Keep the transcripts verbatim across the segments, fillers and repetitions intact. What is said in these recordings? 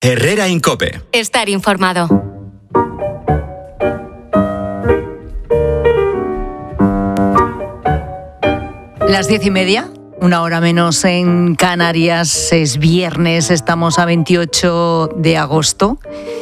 Herrera en COPE. Estar informado. Las diez y media, una hora menos en Canarias, es viernes, estamos a veintiocho de agosto.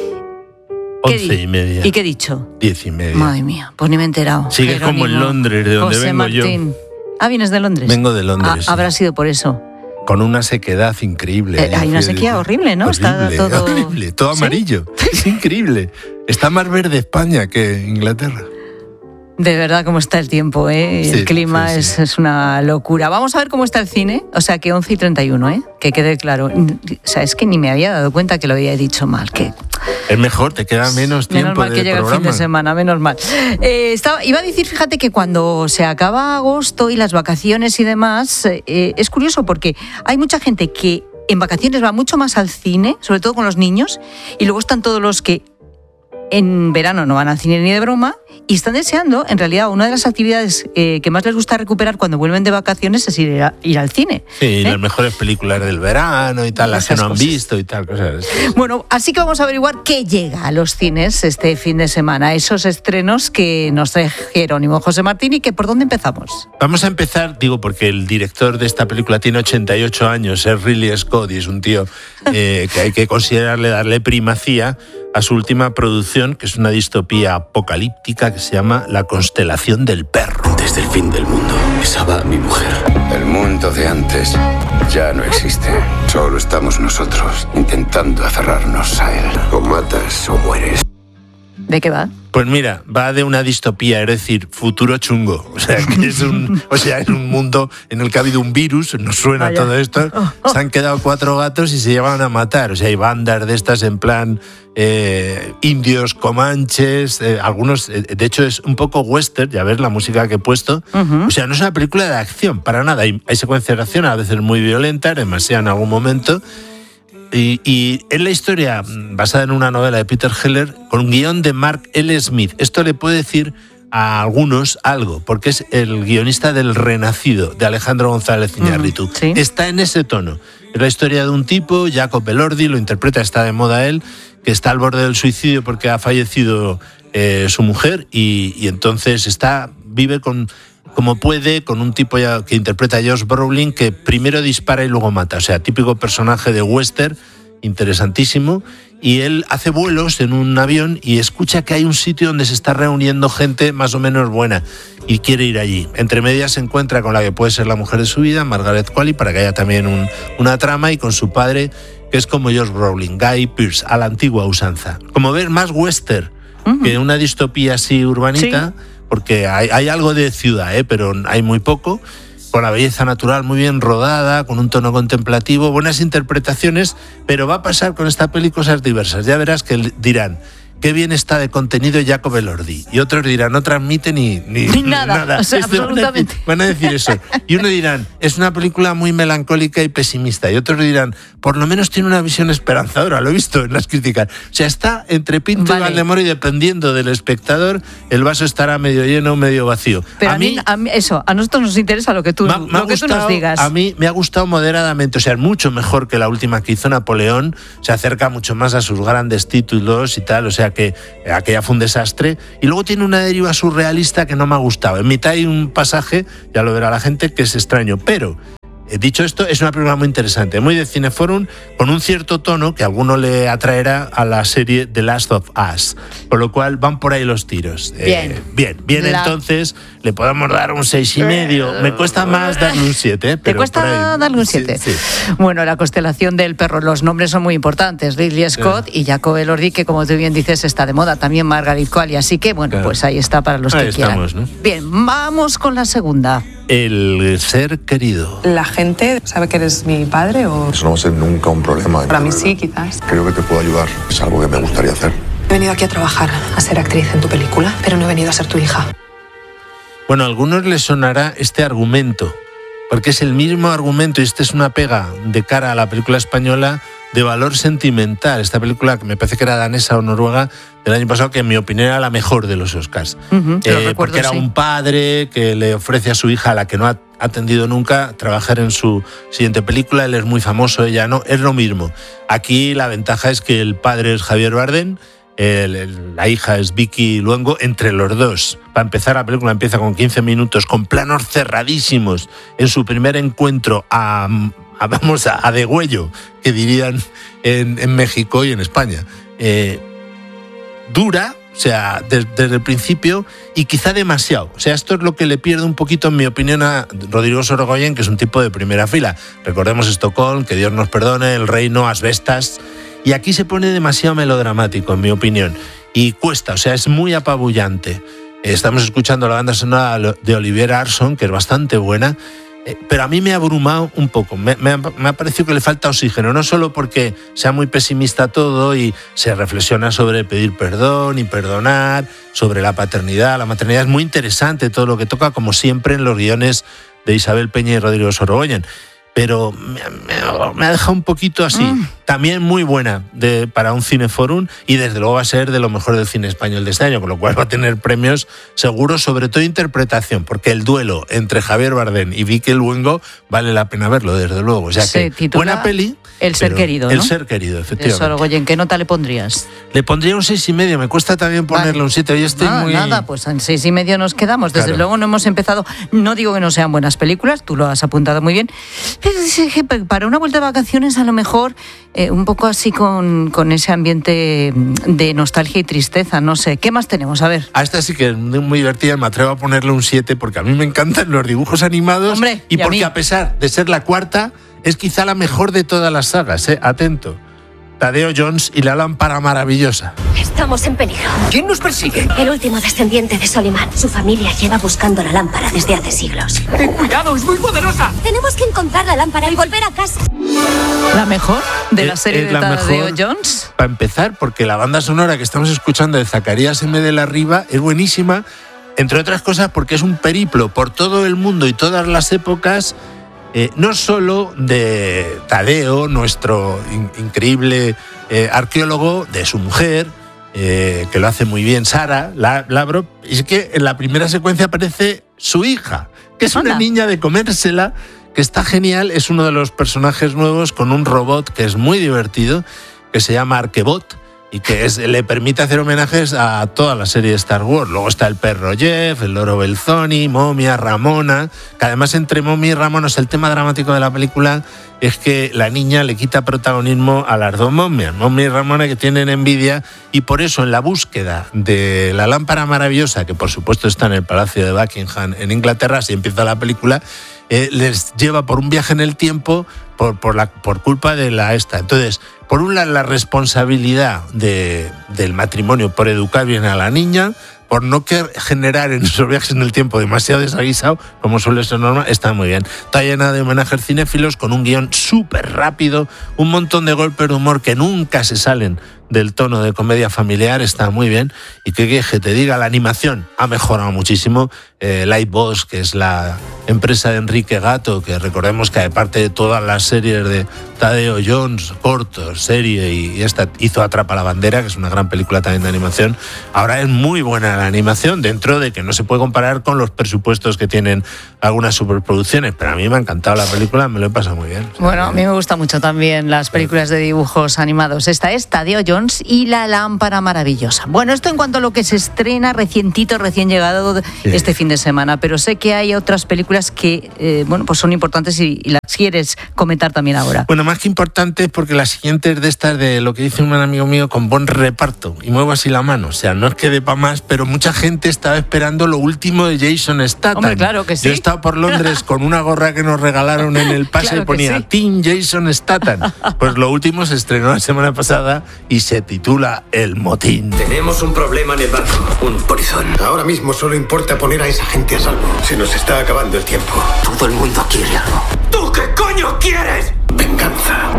Once y media. ¿Y qué he dicho? Diez y media. Madre mía, pues ni me he enterado. Sigue Jerónimo, como en Londres, de donde José vengo Martín. yo. Ah, ¿vienes de Londres? Vengo de Londres. Ah, sí. habrá sido por eso. Con una sequedad increíble. Eh, hay una sequía horrible, ¿no? Horrible, Está todo... horrible, todo ¿Sí? amarillo. Es increíble. Está más verde España que Inglaterra. De verdad, cómo está el tiempo, ¿eh? Sí, el clima sí, sí. Es, es una locura. Vamos a ver cómo está el cine. O sea, que once y treinta y uno, ¿eh? Que quede claro. O sea, es que ni me había dado cuenta que lo había dicho mal. Que... Es mejor, te queda menos tiempo Menos mal de que llega programa. el fin de semana, menos mal. Eh, estaba, iba a decir, fíjate, que cuando se acaba agosto y las vacaciones y demás, eh, es curioso porque hay mucha gente que en vacaciones va mucho más al cine, sobre todo con los niños, y luego están todos los que en verano no van al cine ni de broma y están deseando, en realidad, una de las actividades eh, que más les gusta recuperar cuando vuelven de vacaciones es ir, a, ir al cine. Sí, ¿eh? las mejores películas del verano y tal, las que Esas no han cosas. visto y tal, cosas así. Bueno, así que vamos a averiguar qué llega a los cines este fin de semana, esos estrenos que nos trae Jerónimo José Martín. ¿Y que por dónde empezamos? Vamos a empezar, digo, porque el director de esta película tiene ochenta y ocho años, es Ridley Scott, y es un tío eh, que hay que considerarle, darle primacía a su última producción, que es una distopía apocalíptica que se llama La constelación del perro. Desde el fin del mundo, besaba a mi mujer. El mundo de antes ya no existe. Solo estamos nosotros intentando aferrarnos a él. O matas o mueres. ¿De qué va? Pues mira, va de una distopía, es decir, futuro chungo. O sea, que es un, o sea, en un mundo en el que ha habido un virus, nos suena Vaya. todo esto, se han quedado cuatro gatos y se llevan a matar. O sea, hay bandas de estas en plan eh, indios, comanches, eh, algunos, eh, de hecho es un poco western, ya ves la música que he puesto. Uh-huh. O sea, no es una película de acción, para nada. Hay, hay secuencias de acción, a veces muy violentas, demasiado en algún momento. Y, y es la historia basada en una novela de Peter Heller con un guión de Mark L. Smith. Esto le puede decir a algunos algo, porque es el guionista del Renacido, de Alejandro González Iñárritu. Mm, ¿sí? Está en ese tono. Es la historia de un tipo, Jacob Elordi, lo interpreta, está de moda él, que está al borde del suicidio porque ha fallecido eh, su mujer y, y entonces está vive con... como puede, con un tipo ya que interpreta a Josh Brolin, que primero dispara y luego mata. O sea, típico personaje de western, interesantísimo. Y él hace vuelos en un avión y escucha que hay un sitio donde se está reuniendo gente más o menos buena y quiere ir allí. Entre medias se encuentra con la que puede ser la mujer de su vida, Margaret Qualley, para que haya también un, una trama, y con su padre, que es como Josh Brolin, Guy Pearce, a la antigua usanza. Como ver, más western uh-huh. que una distopía así urbanita. Sí. Porque hay, hay algo de ciudad, ¿eh? Pero hay muy poco, con la belleza natural muy bien rodada, con un tono contemplativo, buenas interpretaciones, pero va a pasar con esta peli cosas diversas. Ya verás que dirán, qué bien está de contenido Jacob Elordi. Y otros dirán, no transmite ni, ni, ni nada. nada. O sea, Esto absolutamente. Van a, decir, van a decir eso. Y uno dirán, es una película muy melancólica y pesimista. Y otros dirán, por lo menos tiene una visión esperanzadora. Lo he visto en las críticas. O sea, está entre Pinto vale. y Valdemoro, y dependiendo del espectador, el vaso estará medio lleno o medio vacío. Pero a, a, mí, mí, a mí, eso, a nosotros nos interesa lo que tú, me, lo me que gustado, tú nos digas. A mí me ha gustado moderadamente. O sea, mucho mejor que la última que hizo Napoleón. Se acerca mucho más a sus grandes títulos y tal. O sea, que aquella fue un desastre. Y luego tiene una deriva surrealista que no me ha gustado. En mitad hay un pasaje, ya lo verá la gente, que es extraño. Pero, eh, dicho esto, es una película muy interesante, muy de Cineforum, con un cierto tono que a alguno le atraerá a la serie The Last of Us. Por lo cual van por ahí los tiros. Bien. Eh, bien, bien, la... entonces le podemos dar un seis y medio. Me cuesta más darle un siete. ¿Te cuesta darle un siete? Sí, sí. Bueno, La constelación del perro, los nombres son muy importantes. Ridley Scott sí. y Jacob Elordi, que como tú bien dices está de moda. También Margaret Qualley. Así que, bueno, claro. pues ahí está para los ahí que estamos, quieran. ¿no? Bien, vamos con la segunda. El ser querido. ¿La gente sabe que eres mi padre o...? Eso no va a ser nunca un problema. Para mí sí, quizás. Creo que te puedo ayudar. Es algo que me gustaría hacer. He venido aquí a trabajar, a ser actriz en tu película, pero no he venido a ser tu hija. Bueno, a algunos les sonará este argumento, porque es el mismo argumento, y esta es una pega de cara a la película española de valor sentimental. Esta película, que me parece que era danesa o noruega, del año pasado, que en mi opinión era la mejor de los Oscars. Uh-huh, eh, recuerdo, porque era sí. un padre que le ofrece a su hija, a la que no ha atendido nunca trabajar en su siguiente película. Él es muy famoso, ella no, es lo mismo. Aquí la ventaja es que el padre es Javier Bardem, el, el, la hija es Vicky Luengo, entre los dos. Para empezar, la película empieza con quince minutos, con planos cerradísimos, en su primer encuentro a, a vamos, a, a degüello, que dirían en, en México y en España. Eh, dura, o sea, desde, desde el principio, y quizá demasiado. O sea, esto es lo que le pierde un poquito, en mi opinión, a Rodrigo Sorogoyen, que es un tipo de primera fila. Recordemos Estocolmo, Que Dios nos perdone, El Reino, Asbestas. Y aquí se pone demasiado melodramático, en mi opinión. Y cuesta, o sea, es muy apabullante. Estamos escuchando la banda sonora de Olivier Arson, que es bastante buena, pero a mí me ha abrumado un poco. Me, me, ha, me ha parecido que le falta oxígeno, no solo porque sea muy pesimista todo y se reflexiona sobre pedir perdón y perdonar, sobre la paternidad, la maternidad. Es muy interesante todo lo que toca, como siempre en los guiones de Isabel Peña y Rodrigo Sorogoyen. Pero me, me, me ha dejado un poquito así. Mm. También muy buena de, para un cineforum, y desde luego va a ser de lo mejor del cine español de este año, con lo cual va a tener premios seguros, sobre todo interpretación, porque el duelo entre Javier Bardem y Vicky Luengo vale la pena verlo, desde luego. O sea Se que buena peli. El ser querido, ¿no? El ser querido, efectivamente. Sorogoyen, ¿qué nota le pondrías? Le pondría un seis y medio. Me cuesta también ponerle vale. un siete. Hoy estoy nada, muy... nada, pues en seis y medio nos quedamos. Desde claro. luego no hemos empezado. No digo que no sean buenas películas, tú lo has apuntado muy bien. Pero para una vuelta de vacaciones, a lo mejor eh, un poco así con, con ese ambiente de nostalgia y tristeza. No sé. ¿Qué más tenemos? A ver. A esta sí que es muy divertida. Me atrevo a ponerle un siete porque a mí me encantan los dibujos animados. Hombre, y, y porque a, a pesar de ser la cuarta, es quizá la mejor de todas las sagas, ¿eh? Atento. Tadeo Jones y la lámpara maravillosa. Estamos en peligro. ¿Quién nos persigue? El último descendiente de Soliman. Su familia lleva buscando la lámpara desde hace siglos. ¡Ten cuidado, es muy poderosa! Tenemos que encontrar la lámpara y volver a casa. ¿La mejor de la serie es, es de la Tadeo mejor, Jones? Para empezar, porque la banda sonora que estamos escuchando de Zacarías M. de la Riva es buenísima, entre otras cosas porque es un periplo por todo el mundo y todas las épocas. Eh, no solo de Tadeo, nuestro in- increíble eh, arqueólogo, de su mujer, eh, que lo hace muy bien, Sara Lavrov, y es que en la primera secuencia aparece su hija, que es una Hola. niña de comérsela, que está genial, es uno de los personajes nuevos con un robot que es muy divertido, que se llama Arquebot, y que es, le permite hacer homenajes a toda la serie de Star Wars. Luego está el perro Jeff, el loro Belzoni, Momia, Ramona, que además entre Momia y Ramona, es el tema dramático de la película, es que la niña le quita protagonismo a las dos momias, Momia y Ramona, que tienen envidia, y por eso en la búsqueda de la lámpara maravillosa, que por supuesto está en el Palacio de Buckingham en Inglaterra, así empieza la película, eh, les lleva por un viaje en el tiempo por, por, la, por culpa de la esta. Entonces, por un lado, la responsabilidad de, del matrimonio por educar bien a la niña, por no que generar en esos viajes en el tiempo demasiado desaguisado, como suele ser normal, está muy bien. Está llena de homenajes cinéfilos, con un guión súper rápido, un montón de golpes de humor que nunca se salen del tono de comedia familiar, está muy bien. Y que, que te diga, la animación ha mejorado muchísimo. Eh, Lightbox, que es la empresa de Enrique Gato, que recordemos que aparte de todas las series de Tadeo Jones, cortos, serie, y esta hizo Atrapa la bandera, que es una gran película también de animación, ahora es muy buena la animación, dentro de que no se puede comparar con los presupuestos que tienen algunas superproducciones, pero a mí me ha encantado la película, me lo he pasado muy bien. O sea, bueno, a mí me gustan mucho también las películas de dibujos animados. Esta es Tadeo Jones y la lámpara maravillosa. Bueno, esto en cuanto a lo que se estrena recientito, recién llegado sí. este fin de semana, pero sé que hay otras películas que eh, bueno, pues son importantes y, y las quieres comentar también ahora. Bueno, más que importantes, porque las siguientes de estas, de lo que dice un amigo mío, con buen reparto, y muevo así la mano, o sea, no es que dé pa' más, pero mucha gente estaba esperando lo último de Jason Statham. Hombre, claro que sí. Yo he estado por Londres con una gorra que nos regalaron en el pase claro y ponía sí. Team Jason Statham. Pues lo último se estrenó la semana pasada y se titula El Motín. Tenemos un problema en el barco, un polizón. Ahora mismo solo importa poner a esa gente a salvo. Se nos está acabando el tiempo. Todo el mundo quiere algo. ¿Tú qué coño quieres? Venganza.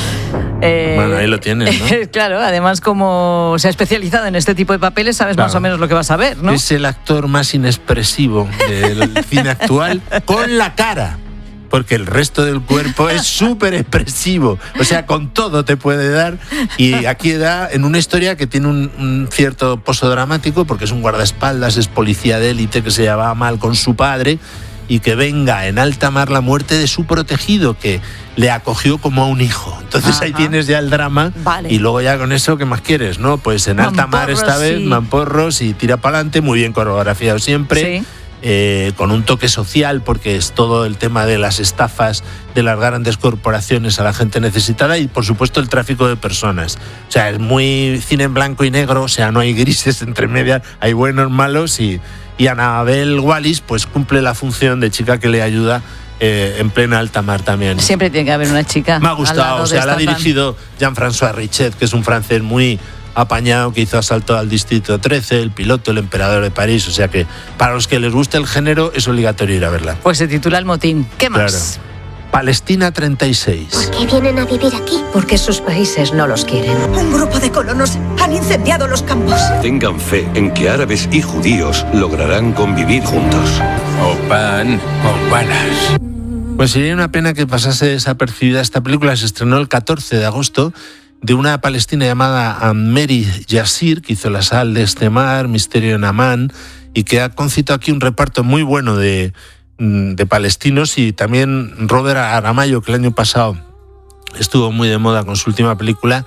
Eh, bueno, ahí lo tienes, ¿no? Claro, además como se ha especializado en este tipo de papeles, sabes claro. más o menos lo que vas a ver, ¿no? Es el actor más inexpresivo del cine actual con la cara, porque el resto del cuerpo es súper expresivo, o sea, con todo te puede dar, y aquí da en una historia que tiene un, un cierto pozo dramático, porque es un guardaespaldas, es policía de élite que se llevaba mal con su padre, y que venga en alta mar la muerte de su protegido, que le acogió como a un hijo. Entonces Ajá. ahí tienes ya el drama, vale. y luego ya con eso, ¿qué más quieres? ¿No? Pues en alta mar esta vez, sí. mamporros y tira para adelante, muy bien coreografiado siempre. Sí. Eh, con un toque social, porque es todo el tema de las estafas de las grandes corporaciones a la gente necesitada y por supuesto el tráfico de personas. O sea, es muy cine en blanco y negro, o sea, no hay grises entre medias, hay buenos, malos, y, y Annabel Wallis pues cumple la función de chica que le ayuda eh, en plena alta mar también. Siempre tiene que haber una chica. Me ha gustado, o sea, la ha dirigido Jean-François Richet, que es un francés muy apañado, que hizo Asalto al Distrito trece, El piloto, El emperador de París, o sea que para los que les guste el género es obligatorio ir a verla. Pues se titula El motín. ¿Qué más? Claro. Palestina treinta y seis. ¿Por qué vienen a vivir aquí? Porque sus países no los quieren. Un grupo de colonos han incendiado los campos. Tengan fe en que árabes y judíos lograrán convivir juntos. O pan o balas. Pues sería una pena que pasase desapercibida esta película. Se estrenó el catorce de agosto, de una palestina llamada Mary Yassir, que hizo La sal de este mar, Misterio en Amán, y que ha concitado aquí un reparto muy bueno de, de palestinos, y también Robert Aramayo, que el año pasado estuvo muy de moda con su última película,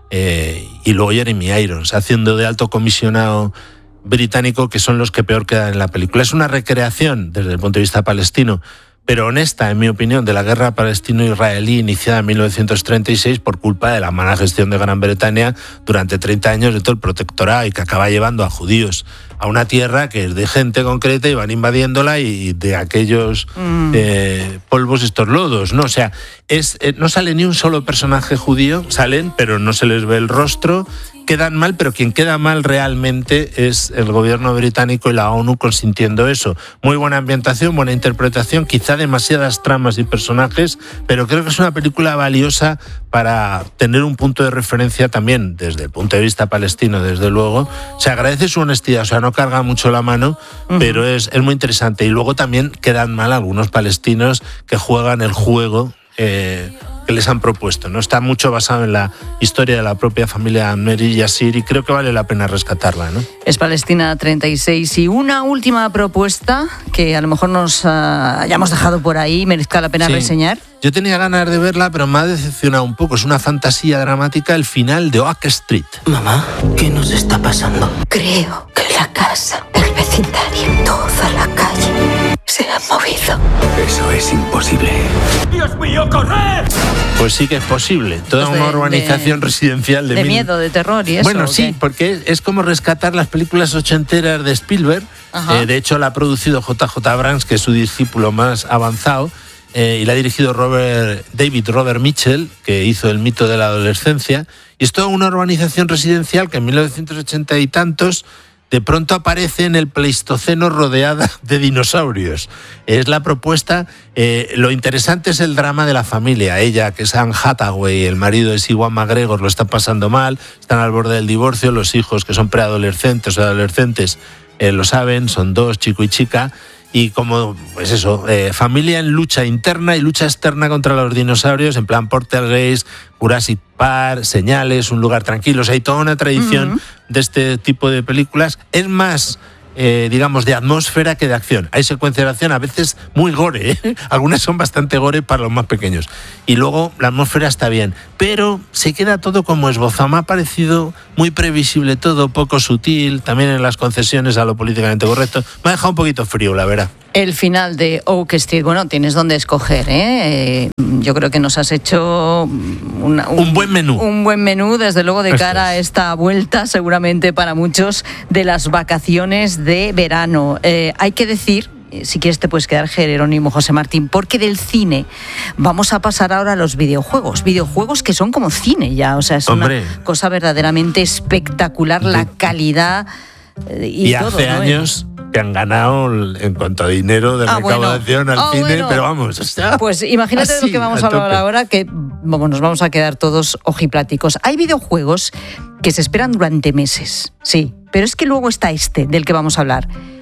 eh, y luego Jeremy Irons, haciendo de alto comisionado británico, que son los que peor quedan en la película. Es una recreación, desde el punto de vista palestino, pero honesta, en mi opinión, de la guerra palestino-israelí iniciada en mil novecientos treinta y seis por culpa de la mala gestión de Gran Bretaña durante treinta años de todo el protectorado, y que acaba llevando a judíos a una tierra que es de gente concreta y van invadiéndola, y de aquellos mm. eh, polvos estos lodos, ¿no? O sea, es, eh, no sale ni un solo personaje judío, salen, pero no se les ve el rostro. Quedan mal, pero quien queda mal realmente es el gobierno británico y la ONU consintiendo eso. Muy buena ambientación, buena interpretación, quizá demasiadas tramas y personajes, pero creo que es una película valiosa para tener un punto de referencia también desde el punto de vista palestino, desde luego. Se agradece su honestidad, o sea, no carga mucho la mano, uh-huh. pero es, es muy interesante. Y luego también quedan mal algunos palestinos que juegan el juego eh, que les han propuesto, ¿no? Está mucho basado en la historia de la propia familia Mary Yassir, y creo que vale la pena rescatarla, ¿no? Es Palestina treinta y seis. Y una última propuesta que a lo mejor nos uh, hayamos dejado por ahí, merezca la pena sí. reseñar. Yo tenía ganas de verla, pero me ha decepcionado un poco. Es una fantasía dramática, el final de Oak Street. Mamá, ¿qué nos está pasando? Creo que la casa, el vecindario, toda la calle se ha movido. Eso es imposible. ¡Dios mío, corred! Pues sí que es posible. Toda pues de, una urbanización de, residencial de... De mil... miedo, de terror y eso. Bueno, sí, porque es como rescatar las películas ochenteras de Spielberg. Eh, de hecho, la ha producido J J Abrams, que es su discípulo más avanzado, eh, y la ha dirigido Robert, David Robert Mitchell, que hizo El mito de la adolescencia. Y es toda una urbanización residencial que en mil novecientos ochenta y tantos... de pronto aparece en el Pleistoceno rodeada de dinosaurios. Es la propuesta. Eh, lo interesante es el drama de la familia. Ella, que es Anne Hathaway, el marido es Ewan McGregor, lo está pasando mal, están al borde del divorcio, los hijos, que son preadolescentes o adolescentes, eh, lo saben, son dos, chico y chica. Y como, pues eso, eh, familia en lucha interna y lucha externa contra los dinosaurios, en plan Poltergeist, Jurassic Park, Señales, Un lugar tranquilo. O sea, hay toda una tradición uh-huh. de este tipo de películas. Es más, eh, digamos, de atmósfera que de acción. Hay secuencias de acción a veces muy gore, ¿eh? Algunas son bastante gore para los más pequeños. Y luego la atmósfera está bien, pero se queda todo como esbozado. Me ha parecido muy previsible todo, poco sutil, también en las concesiones a lo políticamente correcto. Me ha dejado un poquito frío, la verdad. El final de Oak Street, bueno, tienes donde escoger, ¿eh? Yo creo que nos has hecho una, un, un buen menú. Un buen menú, desde luego, de Esto cara es. a esta vuelta, seguramente para muchos, de las vacaciones de verano. Eh, hay que decir, si quieres te puedes quedar, Jerónimo José Martín, porque del cine vamos a pasar ahora a los videojuegos. Videojuegos que son como cine ya, o sea, es Hombre. una cosa verdaderamente espectacular, sí. la calidad eh, y, y todo, hace ¿no? años que han ganado en cuanto a dinero de ah, recaudación bueno. al ah, cine, bueno. pero vamos, o sea, pues imagínate así, de lo que vamos a hablar tope. ahora, que vamos, nos vamos a quedar todos ojipláticos. Hay videojuegos que se esperan durante meses, sí, pero es que luego está este del que vamos a hablar.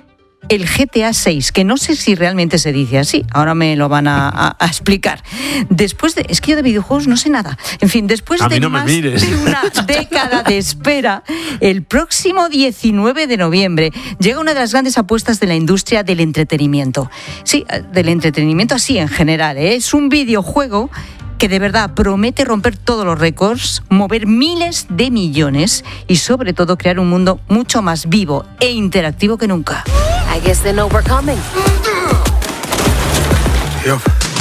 el G T A seis, que no sé si realmente se dice así, ahora me lo van a, a, a explicar. Después de, es que yo de videojuegos no sé nada. En fin, después a de mí no más me mires. de una década de espera, el próximo diecinueve de noviembre llega una de las grandes apuestas de la industria del entretenimiento. Sí, del entretenimiento así en general, ¿eh? Es un videojuego que de verdad promete romper todos los récords, mover miles de millones y sobre todo crear un mundo mucho más vivo e interactivo que nunca. I guess they know we're coming. Yep.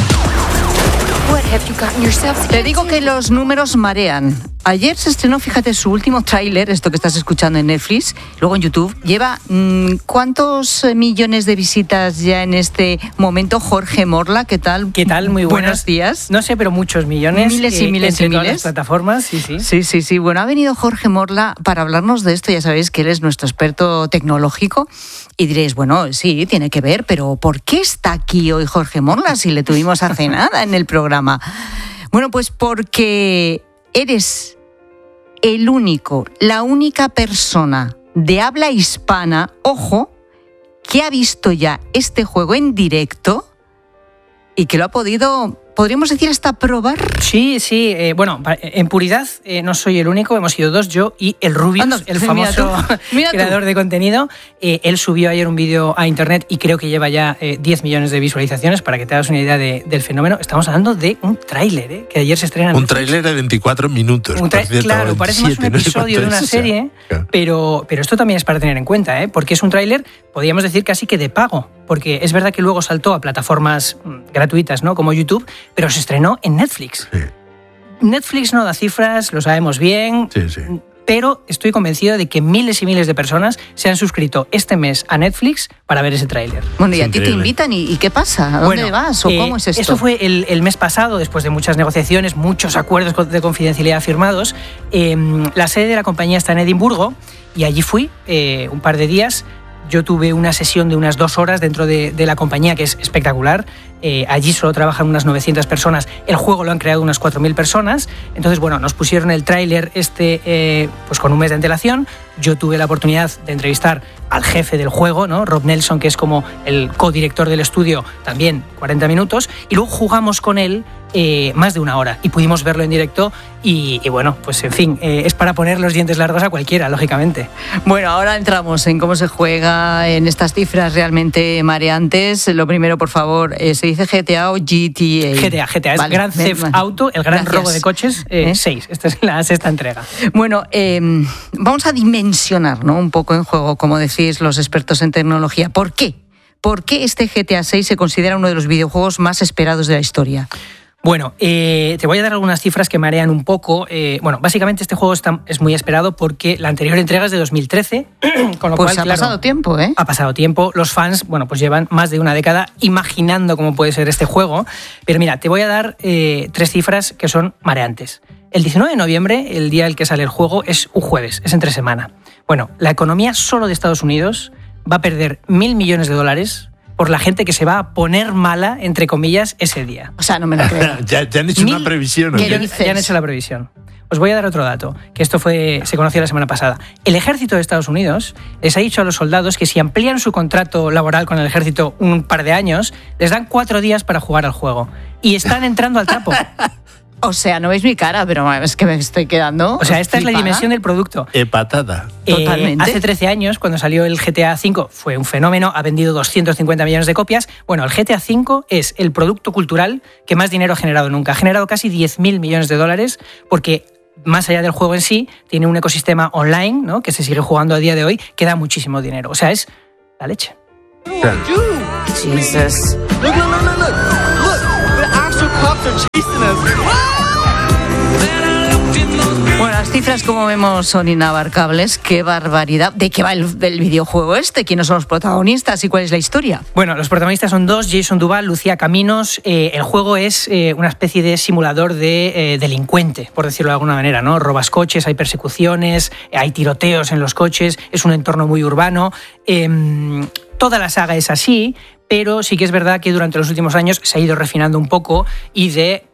What have you gotten yourself? Te digo que los números marean. Ayer se estrenó, fíjate, su último tráiler, esto que estás escuchando en Netflix, luego en YouTube. Lleva, mmm, ¿cuántos millones de visitas ya en este momento? Jorge Morla, ¿qué tal? ¿Qué tal? Muy buenas. Buenos días. No sé, pero muchos millones. Miles y eh, miles entre y todas miles. las plataformas, sí, sí. Sí, sí, sí. Bueno, ha venido Jorge Morla para hablarnos de esto. Ya sabéis que él es nuestro experto tecnológico. Y diréis, bueno, sí, tiene que ver, pero ¿por qué está aquí hoy Jorge Morla si le tuvimos hace nada en el programa? Bueno, pues porque eres el único, la única persona de habla hispana, ojo, que ha visto ya este juego en directo y que lo ha podido, podríamos decir, hasta probar. Sí, sí. Eh, bueno, en puridad eh, no soy el único. Hemos sido dos, yo y el Rubius, Anda, el mira famoso tú, mira creador tú. de contenido. Eh, él subió ayer un vídeo a internet y creo que lleva ya eh, diez millones de visualizaciones, para que te hagas una idea de, del fenómeno. Estamos hablando de un tráiler, ¿eh? Que ayer se estrena en Un Netflix. tráiler de veinticuatro minutos. Un tra- por cierto, claro, parece más un veintisiete, no sé episodio de cuánto una es, o sea, serie, claro. pero, pero esto también es para tener en cuenta, ¿eh? Porque es un tráiler, podríamos decir, casi que de pago, porque es verdad que luego saltó a plataformas mm, gratuitas, ¿no? Como YouTube, pero se estrenó en Netflix. Sí. Netflix no da cifras, lo sabemos bien, Sí, sí. pero estoy convencido de que miles y miles de personas se han suscrito este mes a Netflix para ver ese tráiler. Bueno, y Es a ti te increíble. invitan, ¿y, y qué pasa? ¿A dónde Bueno, vas? ¿O eh, cómo es esto? Esto fue el, el mes pasado, después de muchas negociaciones, muchos acuerdos de confidencialidad firmados. Eh, la sede de la compañía está en Edimburgo y allí fui eh, un par de días. Yo tuve una sesión de unas dos horas dentro de, de la compañía, que es espectacular. Eh, allí solo trabajan unas novecientas personas. El juego lo han creado unas cuatro mil personas. Entonces, bueno, nos pusieron el tráiler este eh, pues con un mes de antelación. Yo tuve la oportunidad de entrevistar al jefe del juego, ¿no? Rob Nelson, que es como el codirector del estudio, también cuarenta minutos. Y luego jugamos con él eh, más de una hora y pudimos verlo en directo. Y, y bueno, pues en fin, eh, es para poner los dientes largos a cualquiera, lógicamente. Bueno, ahora entramos en cómo se juega, en estas cifras realmente mareantes. Lo primero, por favor, eh, ¿se dice G T A o G T A? G T A, G T A, es Vale, Grand Theft vale. Auto, el gran Gracias. robo de coches, eh, ¿Eh? seis. Esta es la sexta entrega. Bueno, eh, vamos a dimensionar, ¿no?, un poco en juego, como decís los expertos en tecnología. ¿Por qué? ¿Por qué este G T A seis se considera uno de los videojuegos más esperados de la historia? Bueno, eh, te voy a dar algunas cifras que marean un poco. Eh, bueno, básicamente este juego está, es muy esperado porque la anterior entrega es de dos mil trece, con lo Pues cual, ha claro, pasado tiempo, ¿eh? ha pasado tiempo. Los fans, bueno, pues llevan más de una década imaginando cómo puede ser este juego. Pero mira, te voy a dar eh, tres cifras que son mareantes. El diecinueve de noviembre, el día en el que sale el juego, es un jueves, es entre semana. Bueno, la economía solo de Estados Unidos va a perder mil millones de dólares por la gente que se va a poner mala, entre comillas, ese día. O sea, no me lo creo. ya, ya han hecho Mil- una previsión. ¿o ¿Qué qué? dices? Ya han hecho la previsión. Os voy a dar otro dato, que esto fue, se conoció la semana pasada. El ejército de Estados Unidos les ha dicho a los soldados que si amplían su contrato laboral con el ejército un par de años, les dan cuatro días para jugar al juego. Y están entrando al trapo. O sea, no veis mi cara, pero es que me estoy quedando. O sea, esta es la flipada. dimensión del producto. Eh, patada. Eh, Totalmente. hace trece años, cuando salió el G T A cinco, fue un fenómeno, ha vendido doscientos cincuenta millones de copias. Bueno, el G T A cinco es el producto cultural que más dinero ha generado nunca. Ha generado casi diez mil millones de dólares porque, más allá del juego en sí, tiene un ecosistema online, ¿no?, que se sigue jugando a día de hoy, que da muchísimo dinero. O sea, es la leche. Claro. Jesus. Look, look, look, look, look. Look, the actual cops are chasing us. Bueno, las cifras, como vemos, son inabarcables. Qué barbaridad. ¿De qué va el, el videojuego este? ¿Quiénes son los protagonistas y cuál es la historia? Bueno, los protagonistas son dos, Jason Duval, Lucía Caminos. Eh, el juego es eh, una especie de simulador de eh, delincuente, por decirlo de alguna manera, ¿no? Robas coches, hay persecuciones, hay tiroteos en los coches, es un entorno muy urbano. Eh, toda la saga es así, pero sí que es verdad que durante los últimos años se ha ido refinando un poco y de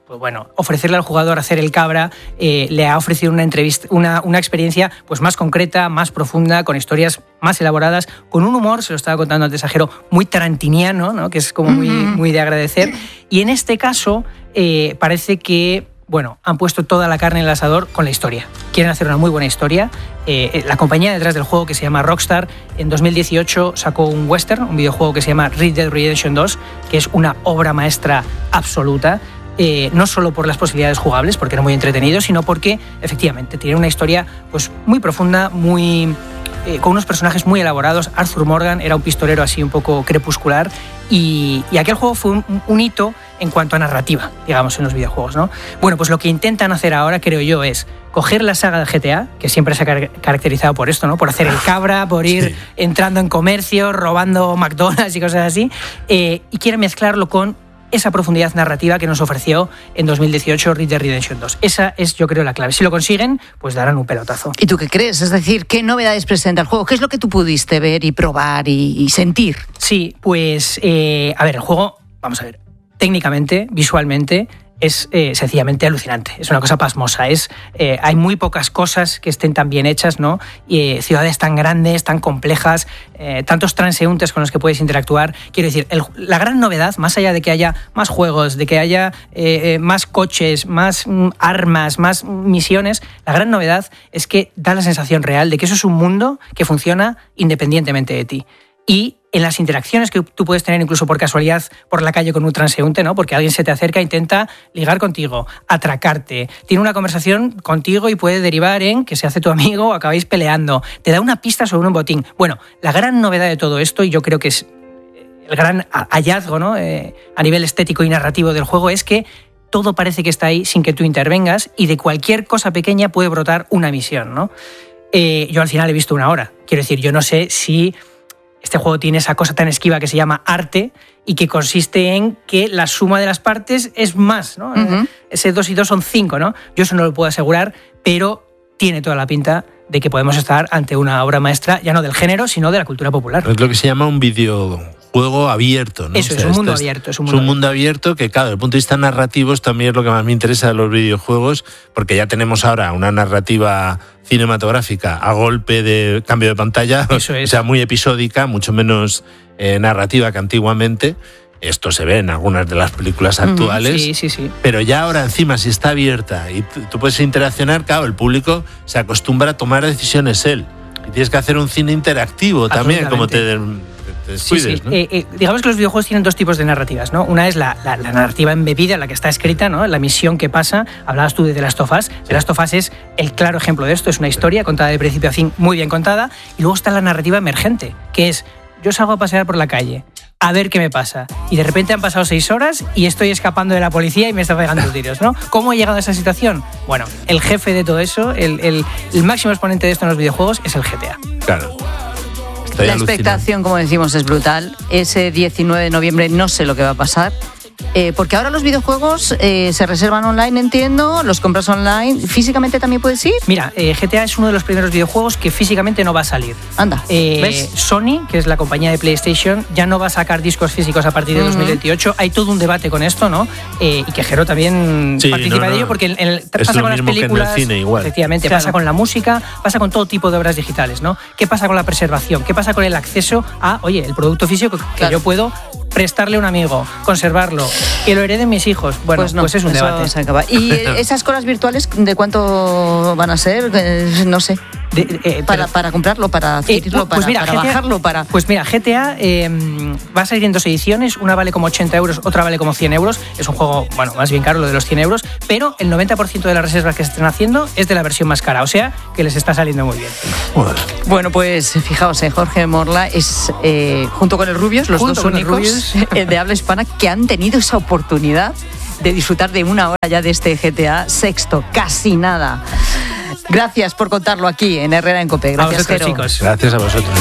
pues bueno, ofrecerle al jugador hacer el cabra eh, le ha ofrecido una entrevista, una, una experiencia pues más concreta, más profunda, con historias más elaboradas, con un humor, se lo estaba contando antes a Jero, muy tarantiniano, ¿no? Que es como muy, muy de agradecer. Y en este caso eh, parece que bueno, han puesto toda la carne en el asador con la historia. Quieren hacer una muy buena historia. Eh, la compañía detrás del juego, que se llama Rockstar, en dos mil dieciocho sacó un western, un videojuego que se llama Red Dead Redemption dos, que es una obra maestra absoluta. Eh, no solo por las posibilidades jugables, porque era muy entretenido, sino porque efectivamente tiene una historia pues, muy profunda, muy, eh, con unos personajes muy elaborados. Arthur Morgan era un pistolero así un poco crepuscular y, y aquel juego fue un, un hito en cuanto a narrativa, digamos, en los videojuegos, ¿no? Bueno, pues lo que intentan hacer ahora, creo yo, es coger la saga de G T A, que siempre se ha car- caracterizado por esto, ¿no? Por hacer el cabra, por ir sí. entrando en comercio, robando McDonald's y cosas así, eh, y quieren mezclarlo con esa profundidad narrativa que nos ofreció en dos mil dieciocho Red Dead Redemption dos. Esa es, yo creo, la clave. Si lo consiguen, pues darán un pelotazo. ¿Y tú qué crees? Es decir, ¿qué novedades presenta el juego? ¿Qué es lo que tú pudiste ver y probar y, y sentir? Sí, pues, eh, a ver, el juego, vamos a ver, técnicamente, visualmente, es eh, sencillamente alucinante. Es una cosa pasmosa. Es, eh, hay muy pocas cosas que estén tan bien hechas, ¿no? Y, eh, ciudades tan grandes, tan complejas, eh, tantos transeúntes con los que puedes interactuar. Quiero decir, el, la gran novedad, más allá de que haya más juegos, de que haya eh, eh, más coches, más mm, armas, más misiones, la gran novedad es que da la sensación real de que eso es un mundo que funciona independientemente de ti. Y en las interacciones que tú puedes tener incluso por casualidad por la calle con un transeúnte, ¿no? Porque alguien se te acerca e intenta ligar contigo, atracarte, tiene una conversación contigo y puede derivar en que se hace tu amigo o acabáis peleando, te da una pista sobre un botín. Bueno, la gran novedad de todo esto, y yo creo que es el gran hallazgo, ¿no? Eh, a nivel estético y narrativo del juego, es que todo parece que está ahí sin que tú intervengas y de cualquier cosa pequeña puede brotar una misión, ¿no? Eh, yo al final he visto una hora. Quiero decir, yo no sé si este juego tiene esa cosa tan esquiva que se llama arte y que consiste en que la suma de las partes es más, ¿no? Uh-huh. Ese dos y dos son cinco, ¿no? Yo eso no lo puedo asegurar, pero tiene toda la pinta de que podemos estar ante una obra maestra, ya no del género, sino de la cultura popular. Es lo que se llama un videojuego abierto, ¿no? Eso, o sea, es un mundo es, abierto. Es un mundo, es un mundo abierto. abierto que, claro, desde el punto de vista narrativo también es lo que más me interesa de los videojuegos, porque ya tenemos ahora una narrativa cinematográfica a golpe de cambio de pantalla, Eso es. o sea, muy episódica, mucho menos eh, narrativa que antiguamente. Esto se ve en algunas de las películas actuales, sí, sí, sí. pero ya ahora encima, si está abierta y tú, tú puedes interaccionar, claro, el público se acostumbra a tomar decisiones él. Y tienes que hacer un cine interactivo también, como te, te descuides, sí, sí. ¿no? Eh, eh, digamos que los videojuegos tienen dos tipos de narrativas, ¿no? Una es la, la, la narrativa embebida, la que está escrita, ¿no? La misión que pasa. Hablabas tú de The Last of Us. Sí. The Last of Us es el claro ejemplo de esto. Es una historia contada de principio a fin, muy bien contada. Y luego está la narrativa emergente, que es: yo salgo a pasear por la calle, a ver qué me pasa. Y de repente han pasado seis horas y estoy escapando de la policía y me está pegando tiros, ¿no? ¿Cómo he llegado a esa situación? Bueno, el jefe de todo eso, el, el, el máximo exponente de esto en los videojuegos es el G T A. Claro. Estoy la expectación, como decimos, es brutal. Ese diecinueve de noviembre no sé lo que va a pasar. Eh, porque ahora los videojuegos eh, se reservan online, entiendo, los compras online. ¿Físicamente también puedes ir? Mira, eh, G T A es uno de los primeros videojuegos que físicamente no va a salir. Anda, eh, ¿ves? Sony, que es la compañía de PlayStation, ya no va a sacar discos físicos a partir de uh-huh. dos mil veintiocho. Hay todo un debate con esto, ¿no? Eh, y que Jero también sí, participa no, no. de ello, porque en el, pasa es con las películas, que en el cine, igual. Efectivamente, claro. Pasa con la música, pasa con todo tipo de obras digitales, ¿no? ¿Qué pasa con la preservación? ¿Qué pasa con el acceso a, oye, el producto físico que claro. yo puedo prestarle a un amigo, conservarlo, que lo hereden mis hijos? Bueno, pues, no, pues es un debate. Se acaba. ¿Y esas colas virtuales de cuánto van a ser? Eh, no sé. De, eh, para, pero, para comprarlo, para adquirirlo, eh, pues para, mira, para G T A, bajarlo, para... Pues mira, G T A eh, va a salir en dos ediciones, una vale como ochenta euros, otra vale como cien euros. Es un juego, bueno, más bien caro lo de los cien euros, pero el noventa por ciento de las reservas que se están haciendo es de la versión más cara, o sea, que les está saliendo muy bien. Bueno, pues fijaos, eh, Jorge Morla es, eh, junto con el Rubius, los junto dos únicos de habla hispana que han tenido esa oportunidad de disfrutar de una hora ya de este G T A sexto, casi nada. Gracias por contarlo aquí en Herrera en Cope. Gracias, a vosotros, chicos. Gracias a vosotros.